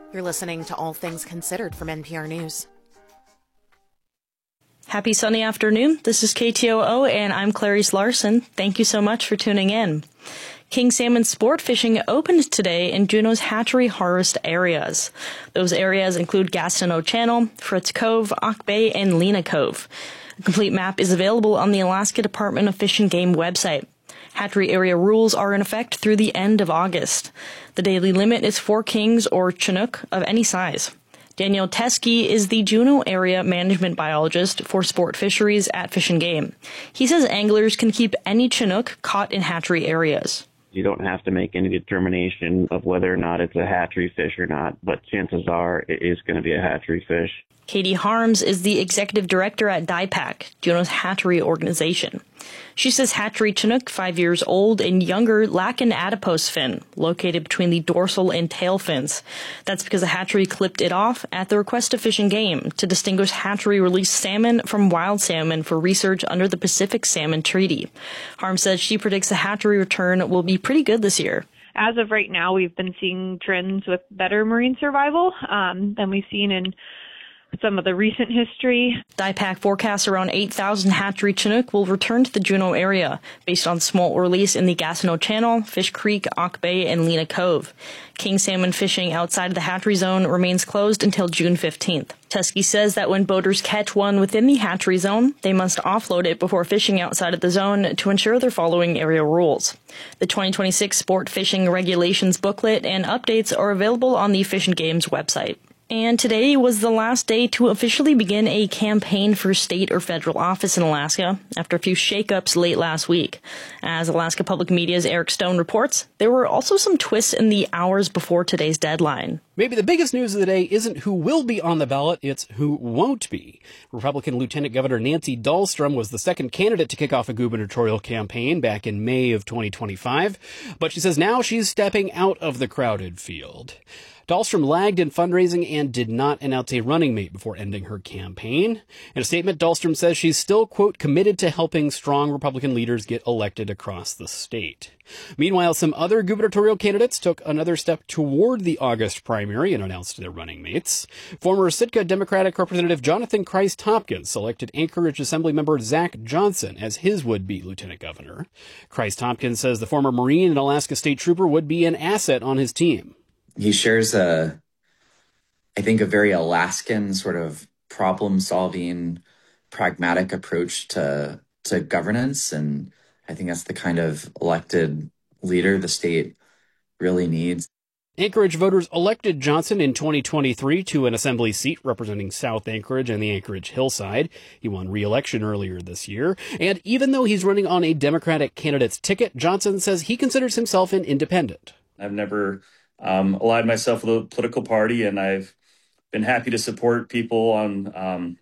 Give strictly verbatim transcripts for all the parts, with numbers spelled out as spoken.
You're listening to All Things Considered from N P R News. Happy Sunday afternoon. This is K T O O, and I'm Clarice Larson. Thank you so much for tuning in. King salmon sport fishing opened today in Juneau's hatchery harvest areas. Those areas include Gastineau Channel, Fritz Cove, Auk Bay, and Lena Cove. A complete map is available on the Alaska Department of Fish and Game website. Hatchery area rules are in effect through the end of August. The daily limit is four kings or Chinook of any size. Daniel Teskey is the Juneau area management biologist for sport fisheries at Fish and Game. He says anglers can keep any Chinook caught in hatchery areas. You don't have to make any determination of whether or not it's a hatchery fish or not, but chances are it is going to be a hatchery fish. Katie Harms is the executive director at DIPAC, Juneau's hatchery organization. She says hatchery Chinook, five years old and younger, lack an adipose fin located between the dorsal and tail fins. That's because the hatchery clipped it off at the request of Fish and Game to distinguish hatchery-released salmon from wild salmon for research under the Pacific Salmon Treaty. Harms says she predicts the hatchery return will be pretty good this year. As of right now, we've been seeing trends with better marine survival um, than we've seen in some of the recent history. DIPAC forecasts around eight thousand hatchery Chinook will return to the Juneau area based on smolt release in the Gastineau Channel, Fish Creek, Auk Bay, and Lena Cove. King salmon fishing outside of the hatchery zone remains closed until June fifteenth. Teskey says that when boaters catch one within the hatchery zone, they must offload it before fishing outside of the zone to ensure they're following area rules. The twenty twenty-six Sport Fishing Regulations booklet and updates are available on the Fish and Game's website. And today was the last day to officially begin a campaign for state or federal office in Alaska after a few shakeups late last week. As Alaska Public Media's Eric Stone reports, there were also some twists in the hours before today's deadline. Maybe the biggest news of the day isn't who will be on the ballot, it's who won't be. Republican Lieutenant Governor Nancy Dahlstrom was the second candidate to kick off a gubernatorial campaign back in May of twenty twenty-five, but she says now she's stepping out of the crowded field. Dahlstrom lagged in fundraising and did not announce a running mate before ending her campaign. In a statement, Dahlstrom says she's still, quote, committed to helping strong Republican leaders get elected across the state. Meanwhile, some other gubernatorial candidates took another step toward the August primary and announced their running mates. Former Sitka Democratic Representative Jonathan Christ-Hopkins selected Anchorage Assemblymember Zach Johnson as his would-be lieutenant governor. Christ-Hopkins says the former Marine and Alaska State Trooper would be an asset on his team. He shares a, I think, a very Alaskan sort of problem-solving, pragmatic approach to to governance, and I think that's the kind of elected leader the state really needs. Anchorage voters elected Johnson in twenty twenty-three to an assembly seat representing South Anchorage and the Anchorage Hillside. He won re-election earlier this year. And even though he's running on a Democratic candidate's ticket, Johnson says he considers himself an independent. I've never um, allied myself with a political party, and I've been happy to support people on um,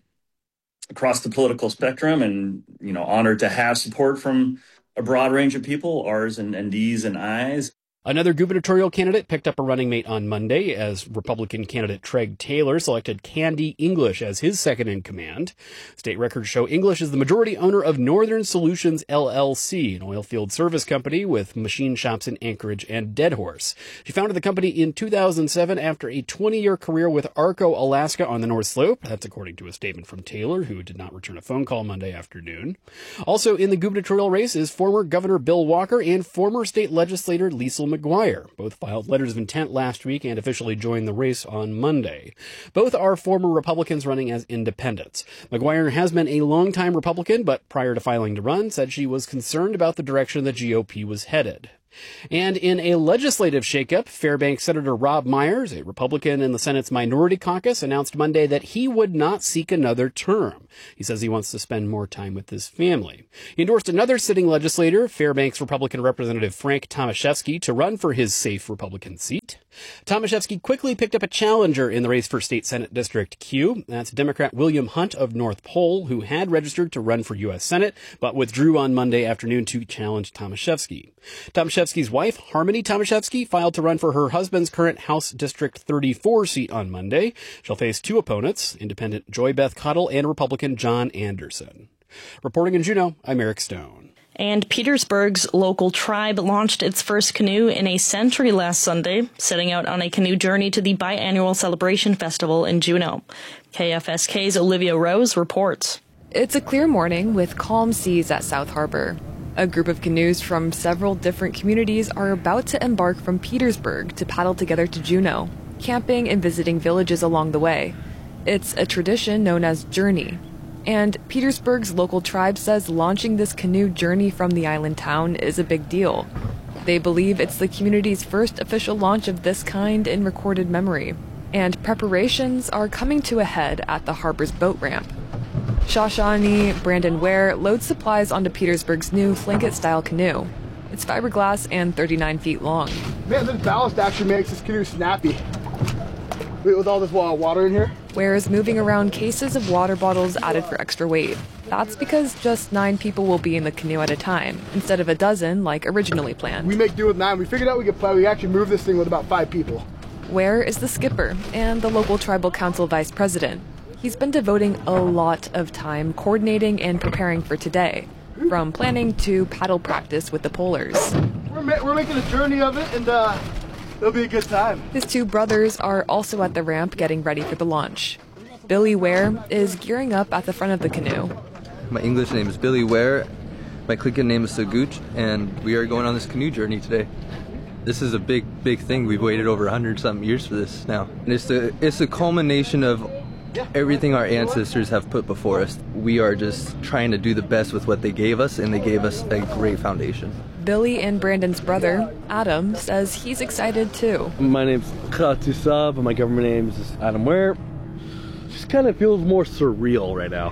across the political spectrum, and, you know, honored to have support from a broad range of people, R's and, and D's and I's. Another gubernatorial candidate picked up a running mate on Monday as Republican candidate Treg Taylor selected Candy English as his second-in-command. State records show English is the majority owner of Northern Solutions, L L C, an oilfield service company with machine shops in Anchorage and Deadhorse. She founded the company in two thousand seven after a twenty-year career with Arco Alaska on the North Slope. That's according to a statement from Taylor, who did not return a phone call Monday afternoon. Also in the gubernatorial race is former Governor Bill Walker and former state legislator Liesl McGuire. Both filed letters of intent last week and officially joined the race on Monday. Both are former Republicans running as independents. McGuire has been a longtime Republican, but prior to filing to run, said she was concerned about the direction the G O P was headed. And in a legislative shakeup, Fairbanks Senator Rob Myers, a Republican in the Senate's Minority Caucus, announced Monday that he would not seek another term. He says he wants to spend more time with his family. He endorsed another sitting legislator, Fairbanks Republican Representative Frank Tomaszewski, to run for his safe Republican seat. Tomaszewski quickly picked up a challenger in the race for State Senate District Q. That's Democrat William Hunt of North Pole, who had registered to run for U S Senate, but withdrew on Monday afternoon to challenge Tomaszewski. Tomaszewski's wife, Harmony Tomaszewski, filed to run for her husband's current House District thirty-four seat on Monday. She'll face two opponents, Independent Joy Beth Cottle and Republican John Anderson. Reporting in Juneau, I'm Eric Stone. And Petersburg's local tribe launched its first canoe in a century last Sunday, setting out on a canoe journey to the biannual celebration festival in Juneau. K F S K's Olivia Rose reports. It's a clear morning with calm seas at South Harbor. A group of canoes from several different communities are about to embark from Petersburg to paddle together to Juneau, camping and visiting villages along the way. It's a tradition known as Journey. And Petersburg's local tribe says launching this canoe journey from the island town is a big deal. They believe it's the community's first official launch of this kind in recorded memory. And preparations are coming to a head at the harbor's boat ramp. Shashani Brandon Ware loads supplies onto Petersburg's new Tlingit-style canoe. It's fiberglass and thirty-nine feet long. Man, this ballast actually makes this canoe snappy. With all this water in here. Ware is moving around cases of water bottles added for extra weight. That's because just nine people will be in the canoe at a time, instead of a dozen like originally planned. We make do with nine. We figured out we could play. We actually move this thing with about five people. Ware is the skipper and the local tribal council vice president. He's been devoting a lot of time coordinating and preparing for today, from planning to paddle practice with the polers. We're, ma- we're making a journey of it, and uh, it'll be a good time. His two brothers are also at the ramp getting ready for the launch. Billy Ware is gearing up at the front of the canoe. My English name is Billy Ware. My Tlingit name is Saguch, and we are going on this canoe journey today. This is a big, big thing. We've waited over a hundred something years for this now. And it's the it's the culmination of everything our ancestors have put before us. We are just trying to do the best with what they gave us, and they gave us a great foundation. Billy and Brandon's brother, Adam, says he's excited too. My name's Khatusab, and my government name is Adam Ware. Just kind of feels more surreal right now.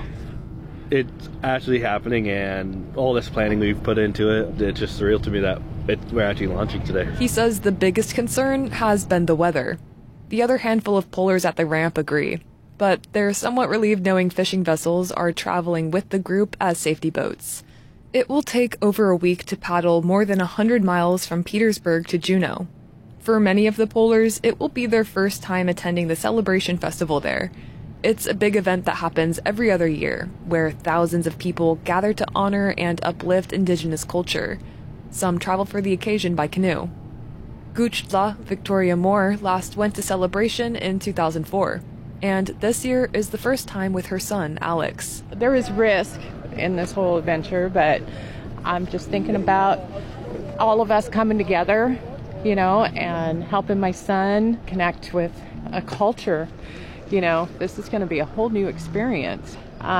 It's actually happening, and all this planning we've put into it, it's just surreal to me that it, we're actually launching today. He says the biggest concern has been the weather. The other handful of polers at the ramp agree, but they're somewhat relieved knowing fishing vessels are traveling with the group as safety boats. It will take over a week to paddle more than one hundred miles from Petersburg to Juneau. For many of the polers, it will be their first time attending the celebration festival there. It's a big event that happens every other year, where thousands of people gather to honor and uplift indigenous culture. Some travel for the occasion by canoe. Guchtla Victoria Moore last went to celebration in two thousand four, and this year is the first time with her son, Alex. There is risk in this whole adventure, but I'm just thinking about all of us coming together, you know, and helping my son connect with a culture. You know, this is going to be a whole new experience.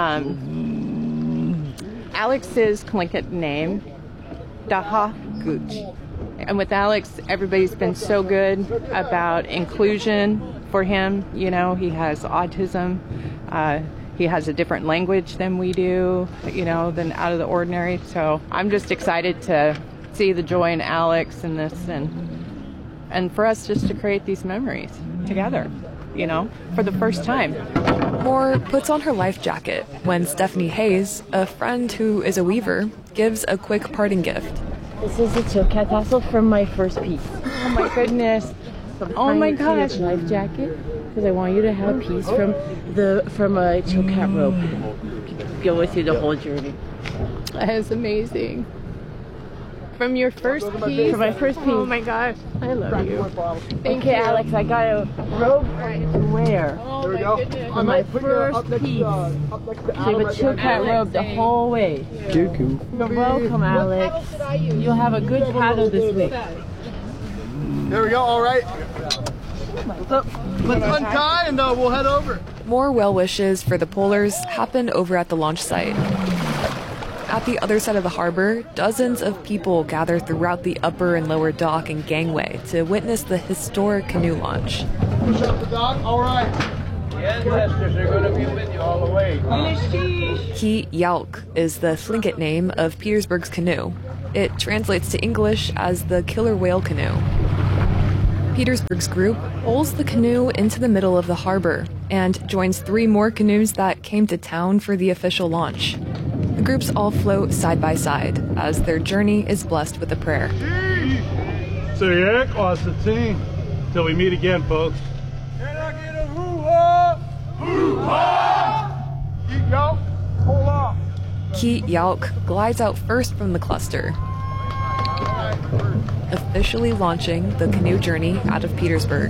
Um, Alex's Tlingit name, Daha Guch. And with Alex, everybody's been so good about inclusion for him. You know, he has autism. Uh, he has a different language than we do, you know, than out of the ordinary. So I'm just excited to see the joy in Alex and this, and and for us just to create these memories together, you know, for the first time. Moore puts on her life jacket when Stephanie Hayes, a friend who is a weaver, gives a quick parting gift. This is a chocat tassel from my first piece. Oh my goodness. Oh my gosh. Life jacket, because I want you to have a piece from the from a chocat rope. Go with you the whole journey. That is amazing. From your first piece? From my first piece. Oh my gosh. I love you. Thank okay, you. Alex, I got a robe to wear. Oh there we go. Goodness. On my first piece. Uh, so you have a chocat robe the whole way. Too cool. You're welcome, Alex. You'll have a good paddle this week. There we go, all right. So, let's untie and uh, we'll head over. More well wishes for the polers happen over at the launch site. At the other side of the harbor, dozens of people gather throughout the upper and lower dock and gangway to witness the historic canoe launch. Push up the dock, all right. The ancestors are going to be with you all the way. Ki Yalk is the Tlingit name of Petersburg's canoe. It translates to English as the killer whale canoe. Petersburg's group pulls the canoe into the middle of the harbor and joins three more canoes that came to town for the official launch. The groups all float side by side as their journey is blessed with a prayer. Till we meet again, folks. Can I get a hoo-ha? Hoo-ha! Keep go. Hold off. Ki Yauk glides out first from the cluster, officially launching the canoe journey out of Petersburg.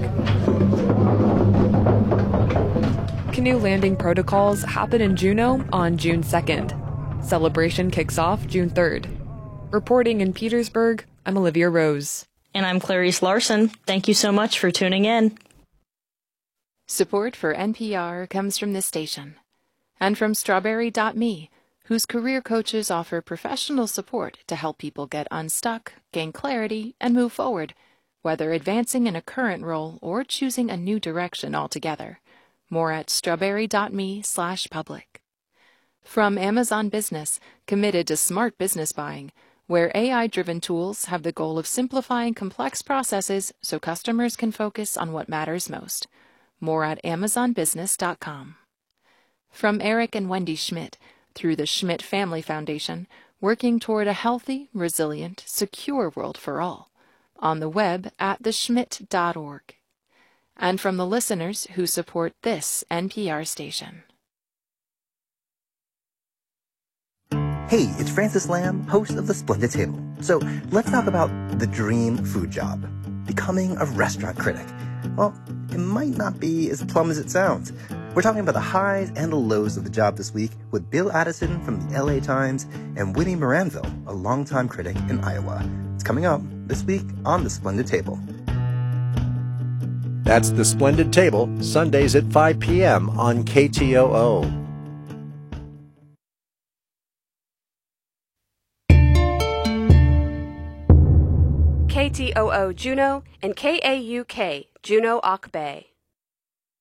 Canoe landing protocols happen in Juneau on June second. Celebration kicks off June third. Reporting in Petersburg, I'm Olivia Rose. And I'm Clarice Larson. Thank you so much for tuning in. Support for N P R comes from this station and from Strawberry dot me, whose career coaches offer professional support to help people get unstuck, gain clarity, and move forward, whether advancing in a current role or choosing a new direction altogether. More at strawberry dot me slash public. From Amazon Business, committed to smart business buying, where A I-driven tools have the goal of simplifying complex processes so customers can focus on what matters most. More at amazon business dot com. From Eric and Wendy Schmidt, through the Schmidt Family Foundation, working toward a healthy, resilient, secure world for all. On the web at the schmidt dot org. And from the listeners who support this N P R station. Hey, it's Francis Lamb, host of The Splendid Table. So let's talk about the dream food job, becoming a restaurant critic. Well, it might not be as plum as it sounds. We're talking about the highs and the lows of the job this week with Bill Addison from the L A Times and Winnie Moranville, a longtime critic in Iowa. It's coming up this week on The Splendid Table. That's The Splendid Table, Sundays at five p.m. on K T O O. K T O O Juneau and K A U K Juneau Ock Bay.